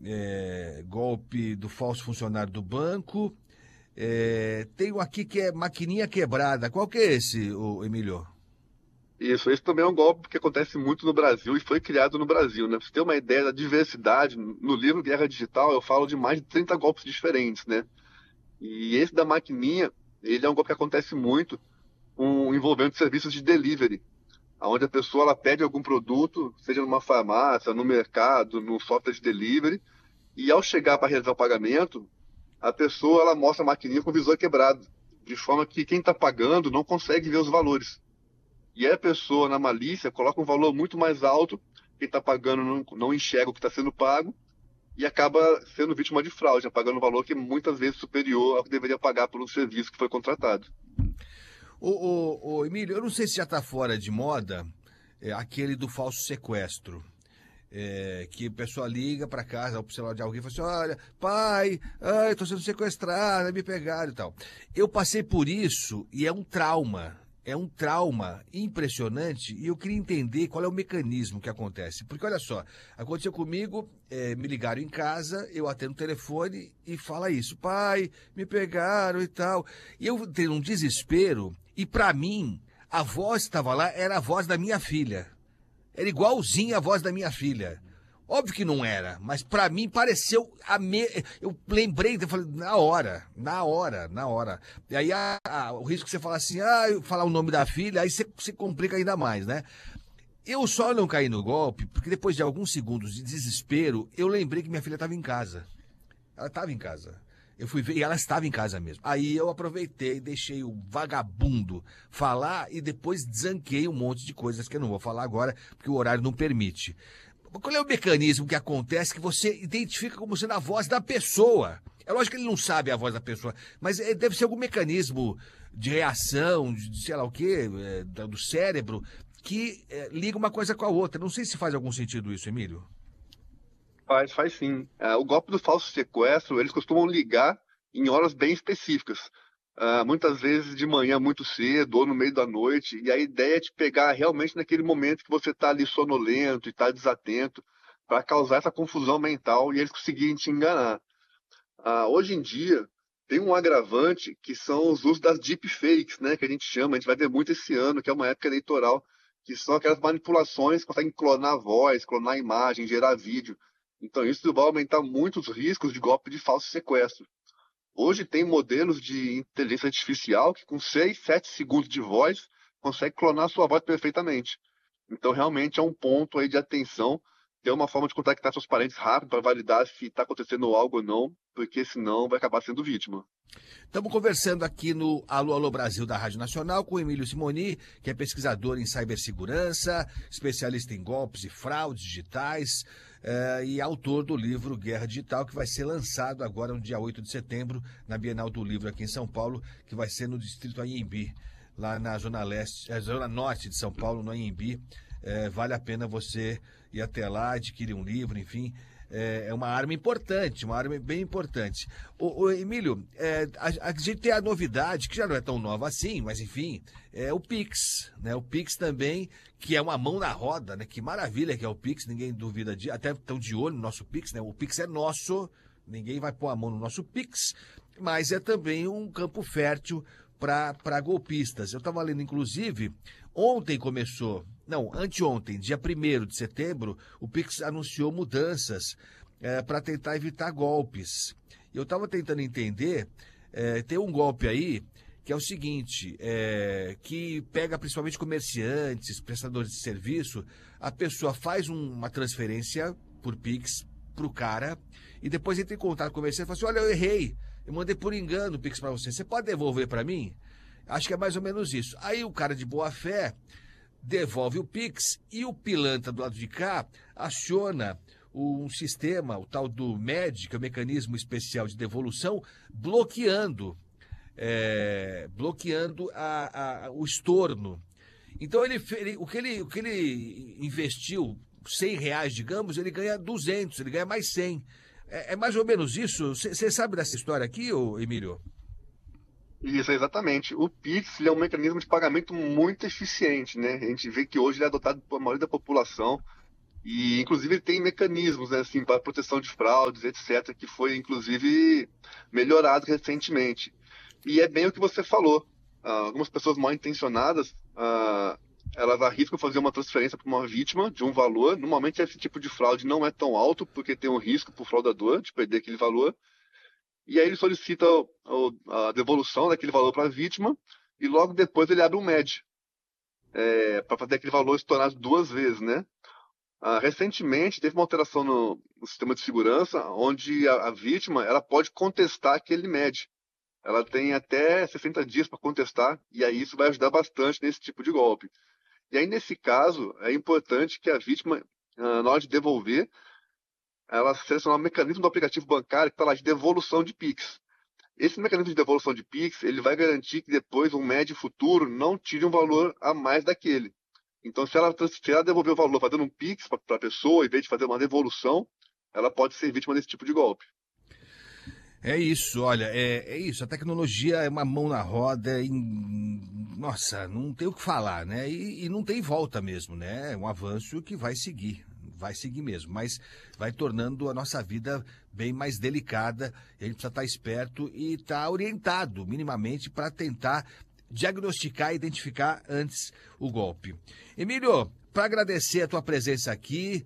golpe do falso funcionário do banco. Tem um aqui que é maquininha quebrada. Qual que é esse, Emílio? Isso, esse também é um golpe que acontece muito no Brasil e foi criado no Brasil, né? Pra você ter uma ideia da diversidade, no livro Guerra Digital eu falo de mais de 30 golpes diferentes, né? E esse da maquininha, ele é um golpe que acontece muito envolvendo serviços de delivery, onde a pessoa ela pede algum produto, seja numa farmácia, no mercado, no software de delivery, e ao chegar para realizar o pagamento, a pessoa ela mostra a maquininha com o visor quebrado, de forma que quem está pagando não consegue ver os valores. E aí a pessoa, na malícia, coloca um valor muito mais alto, quem está pagando não enxerga o que está sendo pago e acaba sendo vítima de fraude, né, pagando um valor que é muitas vezes superior ao que deveria pagar pelo serviço que foi contratado. Emílio, eu não sei se já está fora de moda aquele do falso sequestro. Que a pessoa liga para casa, ao celular de alguém e fala assim: olha, pai, ai, estou sendo sequestrada, me pegaram e tal. Eu passei por isso e é um trauma. É um trauma impressionante e eu queria entender qual é o mecanismo que acontece. Porque olha só, aconteceu comigo, me ligaram em casa, eu atendo o telefone e fala isso: pai, me pegaram e tal. E eu tenho um desespero e para mim, a voz que estava lá era a voz da minha filha. Era igualzinha a voz da minha filha. Óbvio que não era, mas pra mim pareceu eu lembrei, eu falei, na hora. E aí o risco que você falar assim, falar o nome da filha, aí você complica ainda mais, né? Eu só não caí no golpe, porque depois de alguns segundos de desespero, eu lembrei que minha filha estava em casa. Ela estava em casa. Eu fui ver e ela estava em casa mesmo. Aí eu aproveitei, deixei o vagabundo falar e depois desanquei um monte de coisas que eu não vou falar agora, porque o horário não permite. Qual é o mecanismo que acontece que você identifica como sendo a voz da pessoa? É lógico que ele não sabe a voz da pessoa, mas deve ser algum mecanismo de reação, de sei lá o quê, do cérebro, que liga uma coisa com a outra. Não sei se faz algum sentido isso, Emílio. Faz sim. O golpe do falso sequestro, eles costumam ligar em horas bem específicas. Muitas vezes de manhã muito cedo ou no meio da noite. E a ideia é te pegar realmente naquele momento que você está ali sonolento e está desatento, para causar essa confusão mental e eles conseguirem te enganar. Hoje em dia, tem um agravante que são os usos das deepfakes, né, que a gente chama. A gente vai ver muito esse ano, que é uma época eleitoral, que são aquelas manipulações que conseguem clonar a voz, clonar a imagem, gerar vídeo. Então, isso vai aumentar muito os riscos de golpe de falso sequestro. Hoje tem modelos de inteligência artificial que com 6, 7 segundos de voz consegue clonar a sua voz perfeitamente. Então realmente é um ponto aí de atenção, ter uma forma de contactar seus parentes rápido para validar se está acontecendo algo ou não, porque senão vai acabar sendo vítima. Estamos conversando aqui no Alô Alô Brasil da Rádio Nacional com o Emílio Simoni, que é pesquisador em cibersegurança, especialista em golpes e fraudes digitais e autor do livro Guerra Digital, que vai ser lançado agora no dia 8 de setembro na Bienal do Livro aqui em São Paulo, que vai ser no distrito Anhembi, lá na Zona Leste, Zona Norte de São Paulo, no Anhembi. Vale a pena você ir até lá, adquirir um livro, enfim. É uma arma importante, uma arma bem importante. Emílio, a gente tem a novidade, que já não é tão nova assim, mas enfim, é o Pix, né? O Pix também, que é uma mão na roda, né? Que maravilha que é o Pix, ninguém duvida até estão de olho no nosso Pix, né? O Pix é nosso, ninguém vai pôr a mão no nosso Pix, mas é também um campo fértil para golpistas. Eu estava lendo, inclusive, ontem começou, não, anteontem, dia 1º de setembro, o Pix anunciou mudanças para tentar evitar golpes. Eu estava tentando entender, tem um golpe aí que é o seguinte, que pega principalmente comerciantes, prestadores de serviço, a pessoa faz uma transferência por Pix para o cara e depois entra em contato com o comerciante e fala assim, olha, eu errei, eu mandei por engano o Pix para você, você pode devolver para mim? Acho que é mais ou menos isso. Aí o cara de boa fé devolve o Pix e o pilantra do lado de cá aciona um sistema, o tal do MED, que é o Mecanismo Especial de Devolução, bloqueando, o estorno. Então o que ele investiu, R$ 100, digamos, ele ganha 200, ele ganha mais 100. É mais ou menos isso? Você sabe dessa história aqui, ô Emílio? Isso, exatamente. O Pix ele é um mecanismo de pagamento muito eficiente, né? A gente vê que hoje ele é adotado por maioria da população E, inclusive, ele tem mecanismos, né, assim, para proteção de fraudes, etc., que foi, inclusive, melhorado recentemente. E é bem o que você falou. Algumas pessoas mal intencionadas, elas arriscam fazer uma transferência para uma vítima de um valor. Normalmente, esse tipo de fraude não é tão alto, porque tem um risco para o fraudador de perder aquele valor. E aí ele solicita a devolução daquele valor para a vítima e logo depois ele abre um MED, para fazer aquele valor estourado duas vezes, né? Recentemente, teve uma alteração no sistema de segurança, onde a vítima ela pode contestar aquele MED. Ela tem até 60 dias para contestar, e aí isso vai ajudar bastante nesse tipo de golpe. E aí, nesse caso, é importante que a vítima, na hora de devolver, ela selecionar o mecanismo do aplicativo bancário que está lá de devolução de Pix. Esse mecanismo de devolução de Pix, ele vai garantir que depois um MED futuro não tire um valor a mais daquele. Então, se ela devolver o valor fazendo um Pix para a pessoa, em vez de fazer uma devolução, ela pode ser vítima desse tipo de golpe. É isso, olha, é isso. A tecnologia é uma mão na roda e, nossa, não tem o que falar, né? E não tem volta mesmo, né? É um avanço que vai seguir mesmo, mas vai tornando a nossa vida bem mais delicada. E a gente precisa estar esperto e estar orientado minimamente para tentar diagnosticar e identificar antes o golpe. Emílio, para agradecer a tua presença aqui,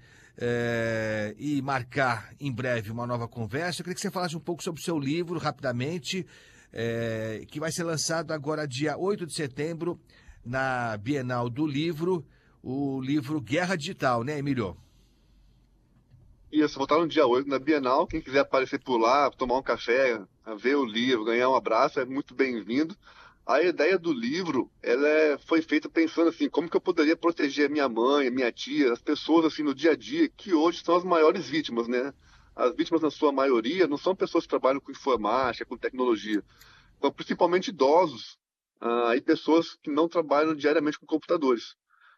e marcar em breve uma nova conversa, eu queria que você falasse um pouco sobre o seu livro, rapidamente, que vai ser lançado agora dia 8 de setembro na Bienal do Livro, o livro Guerra Digital, né, Emílio? Isso, vou estar no dia 8 na Bienal. Quem quiser aparecer por lá, tomar um café, ver o livro, ganhar um abraço, é muito bem-vindo. A ideia do livro, foi feita pensando assim, como que eu poderia proteger a minha mãe, a minha tia, as pessoas assim no dia a dia, que hoje são as maiores vítimas, né? As vítimas, na sua maioria, não são pessoas que trabalham com informática, com tecnologia. São principalmente idosos, e pessoas que não trabalham diariamente com computadores.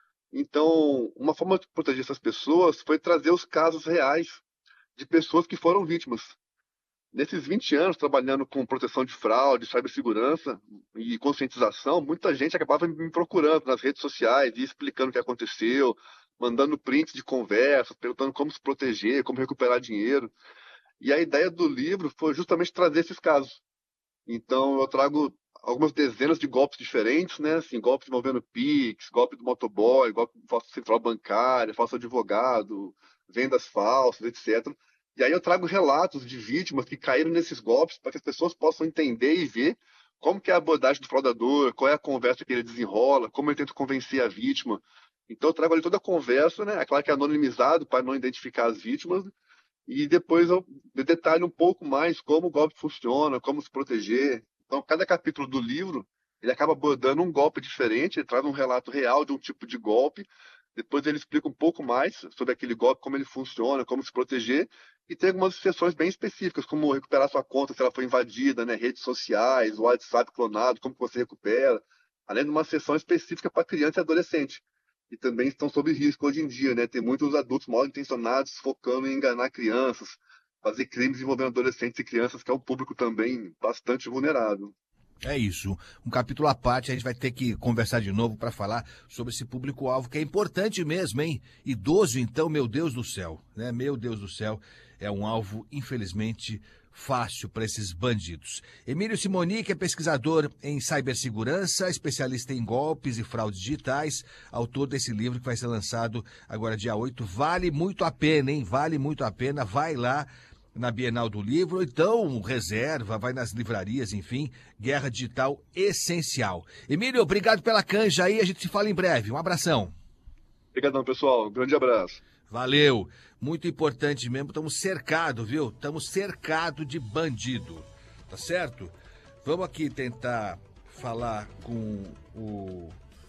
Então, uma forma de proteger essas pessoas foi trazer os casos reais de pessoas que foram vítimas. Nesses 20 anos trabalhando com proteção de fraude, cibersegurança e conscientização, muita gente acabava me procurando nas redes sociais e explicando o que aconteceu, mandando prints de conversas, perguntando como se proteger, como recuperar dinheiro. E a ideia do livro foi justamente trazer esses casos. Então, eu trago algumas dezenas de golpes diferentes, né? Assim, golpes envolvendo Pix, golpe do motoboy, golpe de falsa central bancária, falso advogado, vendas falsas, etc. E aí eu trago relatos de vítimas que caíram nesses golpes para que as pessoas possam entender e ver como que é a abordagem do fraudador, qual é a conversa que ele desenrola, como ele tenta convencer a vítima. Então eu trago ali toda a conversa, né? É claro que é anonimizado para não identificar as vítimas, e depois eu detalho um pouco mais como o golpe funciona, como se proteger. Então, cada capítulo do livro, ele acaba abordando um golpe diferente, ele traz um relato real de um tipo de golpe, depois ele explica um pouco mais sobre aquele golpe, como ele funciona, como se proteger, e tem algumas sessões bem específicas, como recuperar sua conta se ela foi invadida, né, redes sociais, WhatsApp clonado, como que você recupera, além de uma sessão específica para criança e adolescente e também estão sob risco hoje em dia, né? Tem muitos adultos mal intencionados focando em enganar crianças, fazer crimes envolvendo adolescentes e crianças, que é um público também bastante vulnerável. É isso. Um capítulo à parte, a gente vai ter que conversar de novo para falar sobre esse público-alvo, que é importante mesmo, hein? Idoso, então, meu Deus do céu, né? Meu Deus do céu, é um alvo, infelizmente, fácil para esses bandidos. Emílio Simoni, que é pesquisador em cibersegurança, especialista em golpes e fraudes digitais, autor desse livro que vai ser lançado agora dia 8. Vale muito a pena, hein? Vale muito a pena. Vai lá na Bienal do Livro, então reserva, vai nas livrarias, enfim, Guerra Digital essencial. Emílio, obrigado pela canja aí, a gente se fala em breve. Um abração. Obrigadão, pessoal. Um grande abraço. Valeu. Muito importante mesmo, estamos cercados, viu? Estamos cercados de bandido, tá certo? Vamos aqui tentar falar com o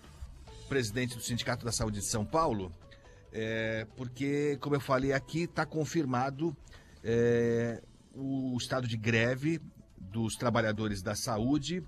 presidente do Sindicato da Saúde de São Paulo, porque, como eu falei aqui, está confirmado o estado de greve dos trabalhadores da saúde.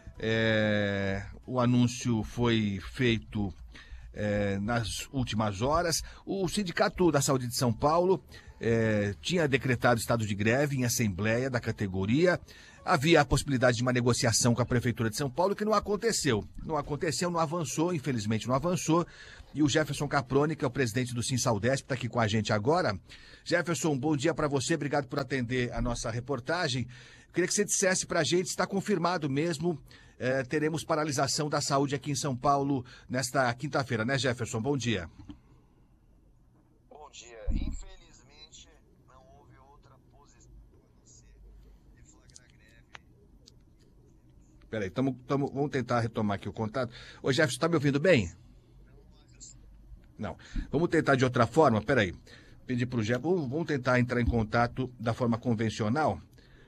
O anúncio foi feito nas últimas horas. O Sindicato da Saúde de São Paulo tinha decretado estado de greve em assembleia da categoria. Havia a possibilidade de uma negociação com a Prefeitura de São Paulo que não aconteceu. Não aconteceu, não avançou, infelizmente não avançou. E o Jefferson Caproni, que é o presidente do Sinsaldesp, está aqui com a gente agora. Jefferson, bom dia para você, obrigado por atender a nossa reportagem. Queria que você dissesse para a gente se está confirmado mesmo, teremos paralisação da saúde aqui em São Paulo nesta quinta-feira, né, Jefferson? Bom dia. Bom dia. Infelizmente, não houve outra posição de flagrar greve. Peraí, vamos tentar retomar aqui o contato. Ô, Jefferson, está me ouvindo bem? Não. Vamos tentar de outra forma? Peraí. Pedir para o Jefferson, vamos tentar entrar em contato da forma convencional.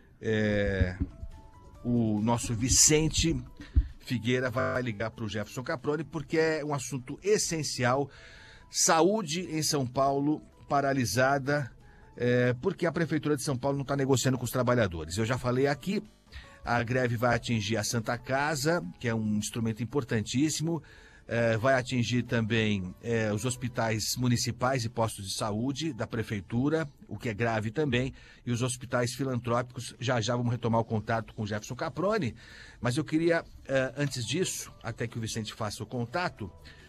O nosso Vicente Figueira vai ligar para o Jefferson Caproni, porque é um assunto essencial. Saúde em São Paulo paralisada, porque a Prefeitura de São Paulo não está negociando com os trabalhadores. Eu já falei aqui, a greve vai atingir a Santa Casa, que é um instrumento importantíssimo, vai atingir também os hospitais municipais e postos de saúde da Prefeitura, o que é grave também, e os hospitais filantrópicos. Já vamos retomar o contato com o Jefferson Caproni, mas eu queria, antes disso, até que o Vicente faça o contato,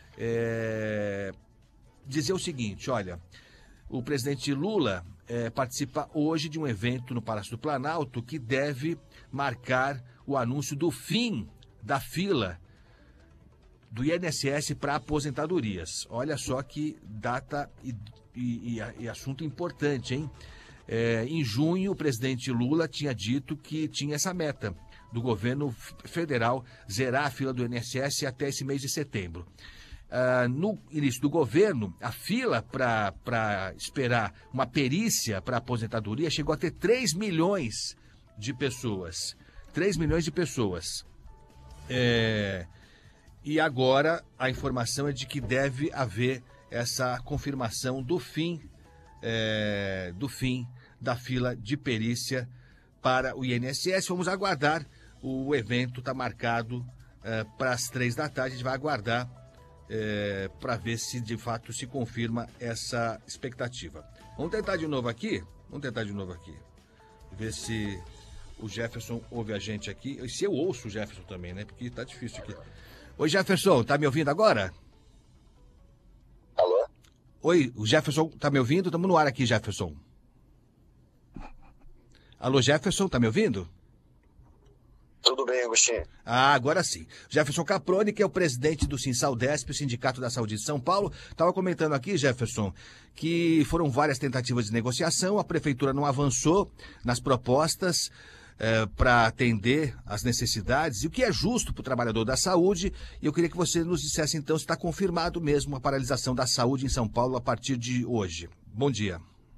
dizer o seguinte: olha, o presidente Lula participa hoje de um evento no Palácio do Planalto que deve marcar o anúncio do fim da fila do INSS para aposentadorias. Olha só que data e assunto importante, hein? Em junho, o presidente Lula tinha dito que tinha essa meta do governo federal zerar a fila do INSS até esse mês de setembro. No início do governo, a fila para esperar uma perícia para aposentadoria chegou a ter 3 milhões de pessoas. 3 milhões de pessoas. E agora a informação é de que deve haver essa confirmação do fim da fila de perícia para o INSS. Vamos aguardar. O evento está marcado para as 3 da tarde. A gente vai aguardar para ver se de fato se confirma essa expectativa. Vamos tentar de novo aqui? Ver se o Jefferson ouve a gente aqui. E se eu ouço o Jefferson também, né? Porque tá difícil aqui. Oi, Jefferson, tá me ouvindo agora? Alô? Oi, o Jefferson tá me ouvindo? Estamos no ar aqui, Jefferson. Alô, Jefferson, tá me ouvindo? Tudo bem, Agostinho? Agora sim. Jefferson Caproni, que é o presidente do Sinsaldesp, o Sindicato da Saúde de São Paulo, estava comentando aqui, Jefferson, que foram várias tentativas de negociação, a prefeitura não avançou nas propostas para atender às necessidades, e o que é justo para o trabalhador da saúde. E eu queria que você nos dissesse então se está confirmado mesmo a paralisação da saúde em São Paulo a partir de hoje. Bom dia.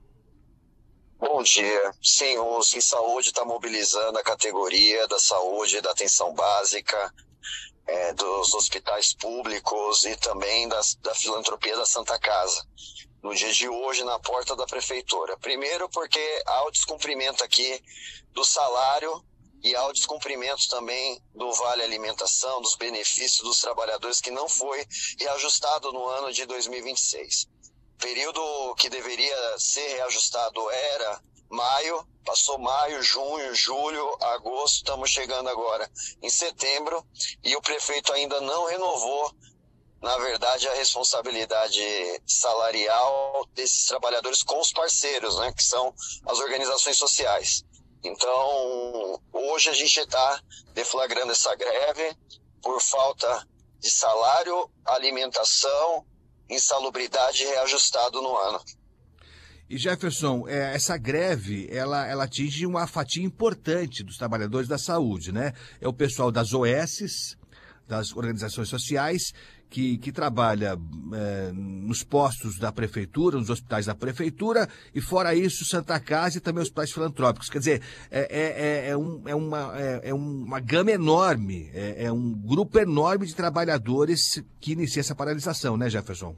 Bom dia. Sim, o Sinsaúde está mobilizando a categoria da saúde, da atenção básica, dos hospitais públicos e também da filantropia da Santa Casa, no dia de hoje na porta da prefeitura. Primeiro porque há o descumprimento aqui do salário e há o descumprimento também do Vale Alimentação, dos benefícios dos trabalhadores, que não foi reajustado no ano de 2026. Período que deveria ser reajustado era maio, passou maio, junho, julho, agosto, estamos chegando agora em setembro e o prefeito ainda não renovou, na verdade, a responsabilidade salarial desses trabalhadores com os parceiros, né, que são as organizações sociais. Então, hoje a gente está deflagrando essa greve por falta de salário, alimentação, insalubridade reajustado no ano. E Jefferson, essa greve, ela atinge uma fatia importante dos trabalhadores da saúde, né? É o pessoal das OS, das organizações sociais, que trabalha nos postos da prefeitura, nos hospitais da prefeitura, e fora isso, Santa Casa e também hospitais filantrópicos. Quer dizer, é uma gama enorme, é um grupo enorme de trabalhadores que inicia essa paralisação, né, Jefferson?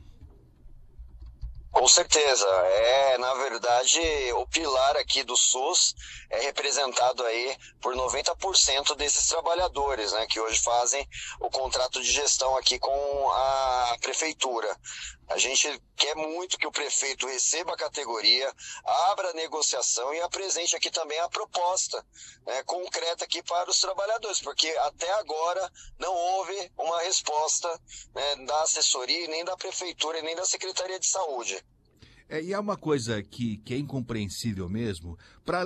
Com certeza. Na verdade, o pilar aqui do SUS é representado aí por 90% desses trabalhadores, né, que hoje fazem o contrato de gestão aqui com a prefeitura. A gente quer muito que o prefeito receba a categoria, abra a negociação e apresente aqui também a proposta, né, concreta aqui para os trabalhadores, porque até agora não houve uma resposta, né, da assessoria, nem da prefeitura, nem da Secretaria de Saúde. E é uma coisa que é incompreensível mesmo, para